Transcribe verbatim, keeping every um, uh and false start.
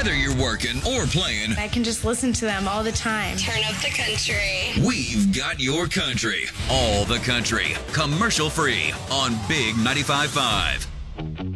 Whether you're working or playing, I can just listen to them all the time. Turn up the country. we've got your country. All the country. Commercial free on Big ninety-five point five.